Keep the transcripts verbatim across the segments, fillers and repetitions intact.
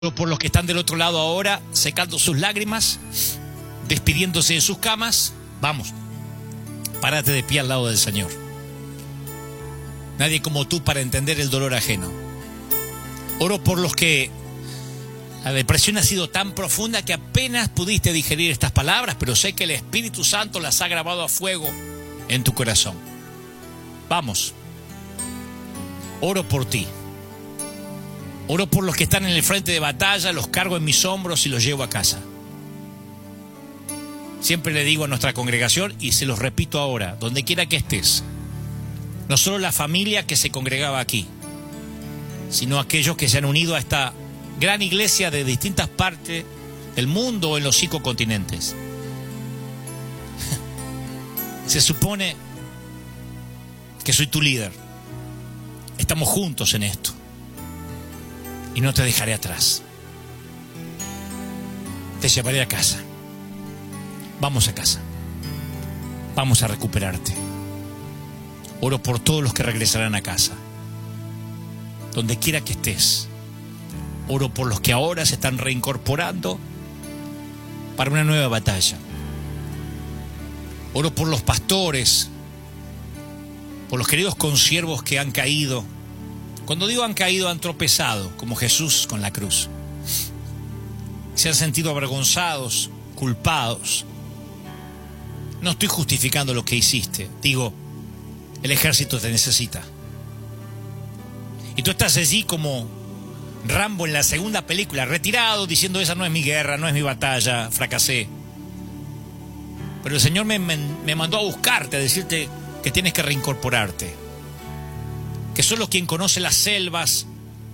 por los que están del otro lado ahora, secando sus lágrimas, despidiéndose de sus camas. Vamos, párate de pie al lado del Señor. Nadie como tú para entender el dolor ajeno. Oro por los que la depresión ha sido tan profunda que apenas pudiste digerir estas palabras, pero sé que el Espíritu Santo las ha grabado a fuego en tu corazón. Vamos, oro por ti. Oro por los que están en el frente de batalla, los cargo en mis hombros y los llevo a casa. Siempre le digo a nuestra congregación, y se los repito ahora, donde quiera que estés, no solo la familia que se congregaba aquí, sino aquellos que se han unido a esta gran iglesia de distintas partes del mundo o en los cinco continentes. Se supone que soy tu líder. Estamos juntos en esto. Y no te dejaré atrás. Te llevaré a casa. Vamos a casa. Vamos a recuperarte. Oro por todos los que regresarán a casa. Donde quiera que estés. Oro por los que ahora se están reincorporando para una nueva batalla. Oro por los pastores, por los queridos consiervos que han caído. Cuando digo han caído, han tropezado, como Jesús con la cruz. Se han sentido avergonzados, culpados. No estoy justificando lo que hiciste. Digo, el ejército te necesita. Y tú estás allí como Rambo en la segunda película, retirado, diciendo, esa no es mi guerra, no es mi batalla, fracasé. Pero el Señor me, me, me mandó a buscarte, a decirte que tienes que reincorporarte. Que solo quien conoce las selvas,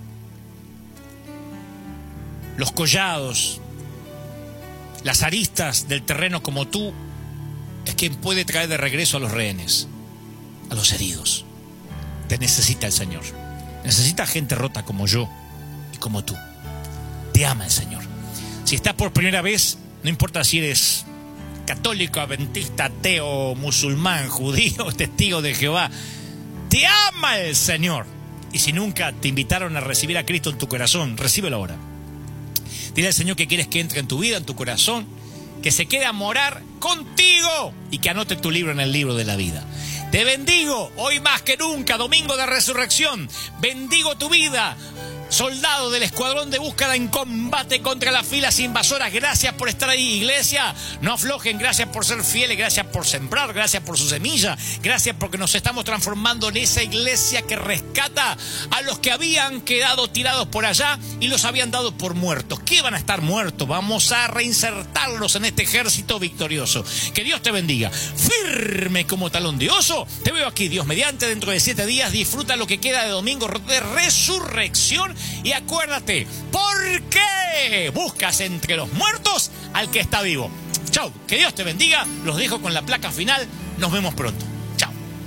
los collados, las aristas del terreno como tú, es quien puede traer de regreso a los rehenes, a los heridos. Te necesita el Señor. Necesita gente rota como yo y como tú. Te ama el Señor. Si estás por primera vez, no importa si eres católico, adventista, ateo, musulmán, judío, testigo de Jehová, te ama el Señor. Y si nunca te invitaron a recibir a Cristo en tu corazón, recíbelo ahora. Dile al Señor que quieres que entre en tu vida, en tu corazón, que se quede a morar contigo y que anote tu libro en el libro de la vida. Te bendigo hoy más que nunca, domingo de resurrección. Bendigo tu vida, soldado del escuadrón de búsqueda en combate contra las filas invasoras. Gracias por estar ahí, iglesia. No aflojen, gracias por ser fieles, gracias por sembrar, gracias por su semilla. Gracias porque nos estamos transformando en esa iglesia que rescata a los que habían quedado tirados por allá y los habían dado por muertos. ¿Qué van a estar muertos? Vamos a reinsertarlos en este ejército victorioso. Que Dios te bendiga. Firme como talón de oso. Te veo aquí, Dios mediante, dentro de siete días. Disfruta lo que queda de domingo de resurrección. Y acuérdate, ¿por qué buscas entre los muertos al que está vivo? Chau, que Dios te bendiga. Los dejo con la placa final. Nos vemos pronto.